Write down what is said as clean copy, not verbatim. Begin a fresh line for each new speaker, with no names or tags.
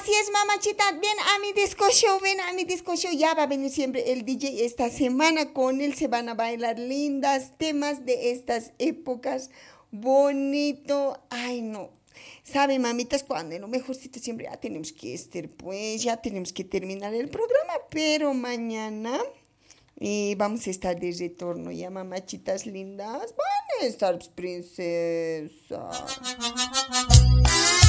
Así es, mamachita. Ven a mi disco show, ven a mi disco show. Ya va a venir siempre el DJ esta semana. Con él se van a bailar lindas temas de estas épocas. Bonito. Ay, no. Sabe, mamitas, cuando lo mejorcito siempre ya tenemos que pues ya tenemos que terminar el programa, pero mañana vamos a estar de retorno ya, mamachitas lindas. Van a estar princesas.